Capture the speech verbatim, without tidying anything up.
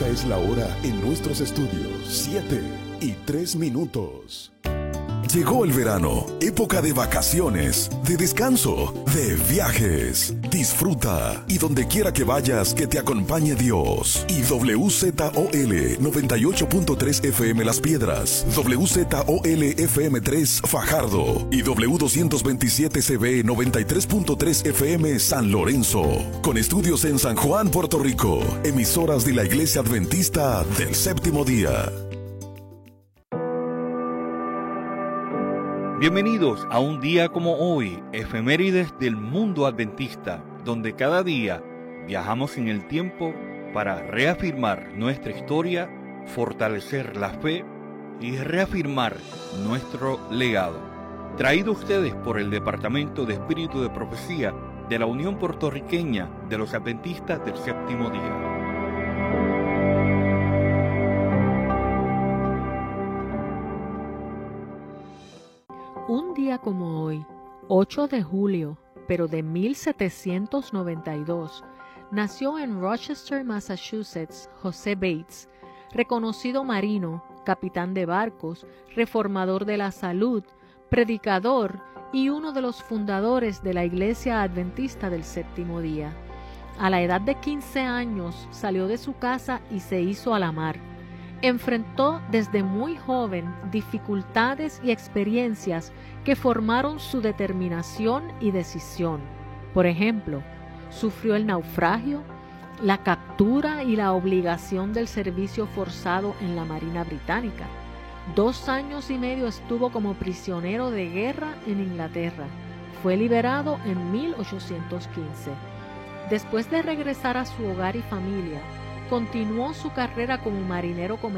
es la hora en nuestros estudios, siete y tres minutos. Llegó el verano, época de vacaciones, de descanso, de viajes. Disfruta y donde quiera que vayas, que te acompañe Dios. Y W Z O L noventa y ocho punto tres F M Las Piedras, W Z O L F M tres Fajardo y W doscientos veintisiete C B noventa y tres punto tres F M San Lorenzo. Con estudios en San Juan, Puerto Rico. Emisoras de la Iglesia Adventista del Séptimo Día. Bienvenidos a un día como hoy, efemérides del mundo adventista, donde cada día viajamos en el tiempo para reafirmar nuestra historia, fortalecer la fe y reafirmar nuestro legado. Traído a ustedes por el Departamento de Espíritu de Profecía de la Unión Puertorriqueña de los Adventistas del Séptimo Día. Un día como hoy, ocho de julio, pero de mil setecientos noventa y dos, nació en Rochester, Massachusetts, José Bates, reconocido marino, capitán de barcos, reformador de la salud, predicador y uno de los fundadores de la Iglesia Adventista del Séptimo Día. A la edad de quince años salió de su casa y se hizo a la mar. Enfrentó desde muy joven dificultades y experiencias que formaron su determinación y decisión. Por ejemplo, sufrió el naufragio, la captura y la obligación del servicio forzado en la Marina Británica. Dos años y medio estuvo como prisionero de guerra en Inglaterra. Fue liberado en mil ochocientos quince. Después de regresar a su hogar y familia, continuó su carrera como marinero comercial